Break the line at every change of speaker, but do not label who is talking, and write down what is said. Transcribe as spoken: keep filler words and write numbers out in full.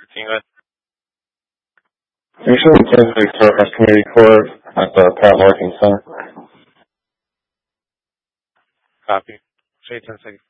Can you go ahead?
Are you showing ten six for our community court at the Pat Larkin Center?
Copy. Show you ten seconds.